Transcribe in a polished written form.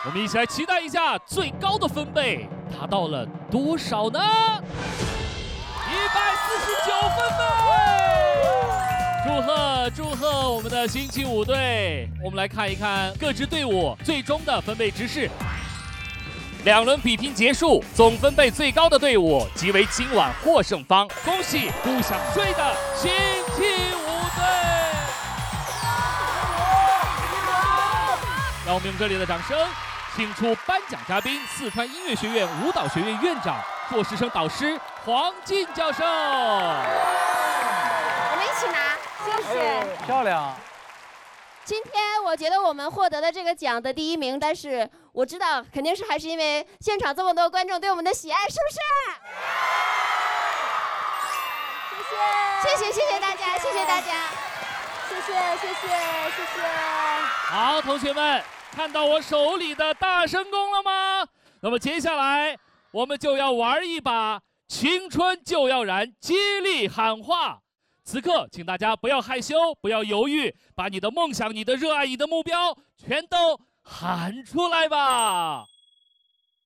我们一起来期待一下最高的分贝达到了多少呢？149分贝！祝贺我们的星期五队！我们来看一看各支队伍最终的分贝值是。2轮比拼结束，总分贝最高的队伍即为今晚获胜方。恭喜不想睡的星期五队！让我们用热烈的掌声，请出颁奖嘉宾——四川音乐学院舞蹈学院院长、硕士生导师黄静教授。 我们一起拿，谢谢。 漂亮。 今天我觉得我们获得的这个奖的第1名，但是我知道肯定是还是因为现场这么多观众对我们的喜爱，是不是？谢谢大家，谢谢大家，谢谢。 好，同学们，看到我手里的大声公了吗？那么接下来我们就要玩一把青春就要燃接力喊话。此刻，请大家不要害羞，不要犹豫，把你的梦想、你的热爱、你的目标全都喊出来吧！